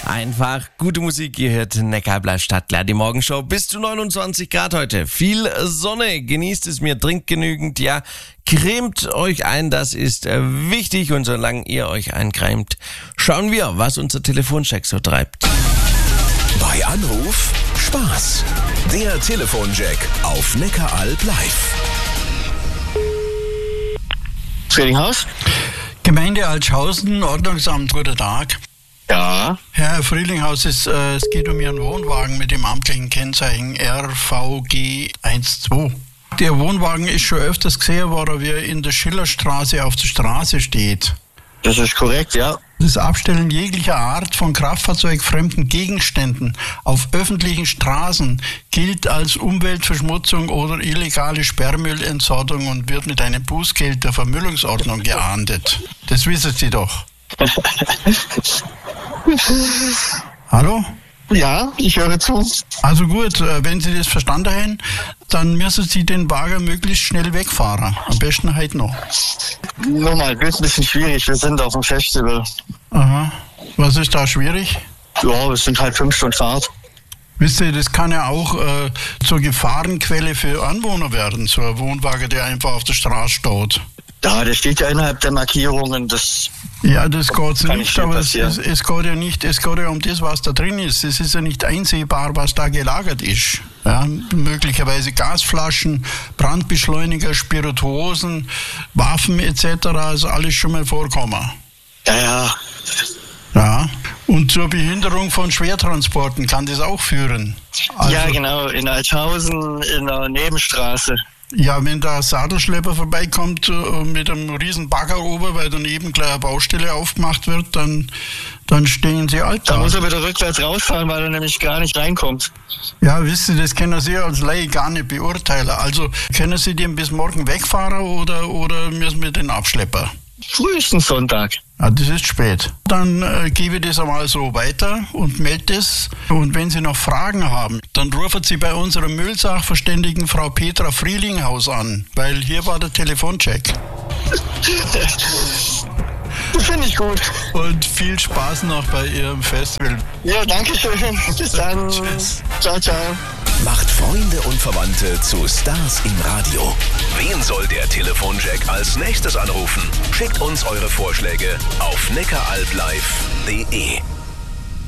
Einfach gute Musik, ihr hört Neckarblei Stadtler, die Morgenshow bis zu 29 Grad heute. Viel Sonne, genießt es mir, trinkt genügend, ja, cremt euch ein, das ist wichtig. Und solange ihr euch eincremt, schauen wir, was unser Telefoncheck so treibt. Bei Anruf Spaß. Der Telefonjack auf Neckaralb live. Friedinghaus? Gemeinde Altschaußen, Ordnungsamt, guten Tag. Ja. Herr Friedinghaus, es geht um Ihren Wohnwagen mit dem amtlichen Kennzeichen RVG12. Der Wohnwagen ist schon öfters gesehen worden, wie er in der Schillerstraße auf der Straße steht. Das ist korrekt, ja. Das Abstellen jeglicher Art von kraftfahrzeugfremden Gegenständen auf öffentlichen Straßen gilt als Umweltverschmutzung oder illegale Sperrmüllentsorgung und wird mit einem Bußgeld der Vermüllungsordnung geahndet. Das wissen Sie doch. Hallo? Ja, ich höre zu. Also gut, wenn Sie das verstanden haben, dann müssen Sie den Wagen möglichst schnell wegfahren. Am besten heute noch. Nochmal, wird ein bisschen schwierig. Wir sind auf dem Festival. Aha. Was ist da schwierig? Ja, es sind halt 5 Stunden Fahrt. Wisst ihr, das kann ja auch zur Gefahrenquelle für Anwohner werden, so ein Wohnwagen, der einfach auf der Straße steht. Ja, der steht ja innerhalb der Markierungen. Das geht kann nicht, aber es geht ja nicht, es geht ja um das, was da drin ist. Es ist ja nicht einsehbar, was da gelagert ist. Ja, möglicherweise Gasflaschen, Brandbeschleuniger, Spirituosen, Waffen etc., also alles schon mal vorkommen. Ja. Ja, und zur Behinderung von Schwertransporten kann das auch führen. Also, ja, genau, in Altschaußen, in der Nebenstraße. Ja, wenn da ein Sadelschlepper vorbeikommt mit einem riesen Bagger oben, weil daneben gleich eine Baustelle aufgemacht wird, dann stehen sie alt da. Da muss er wieder rückwärts rausfahren, weil er nämlich gar nicht reinkommt. Ja, wisst ihr, das können Sie als Laie gar nicht beurteilen. Also können Sie den bis morgen wegfahren oder müssen wir den abschleppen? Frühestens Sonntag. Ja, das ist spät. Dann gebe ich das einmal so weiter und melde es. Und wenn Sie noch Fragen haben, dann rufen Sie bei unserer Müllsachverständigen Frau Petra Frielinghaus an, weil hier war der Telefoncheck. Finde ich gut. Und viel Spaß noch bei Ihrem Festival. Ja, danke schön. Bis dann. Tschüss. Ciao, ciao. Macht Freunde und Verwandte zu Stars im Radio. Wen soll der Telefonjack als nächstes anrufen? Schickt uns eure Vorschläge auf neckaralblive.de.